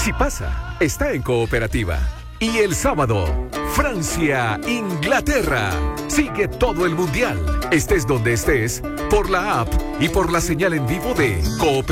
Si pasa, está en Cooperativa. Y el sábado, Francia, Inglaterra. Sigue todo el mundial. Estés donde estés, por la app y por la señal en vivo de Cooperativa.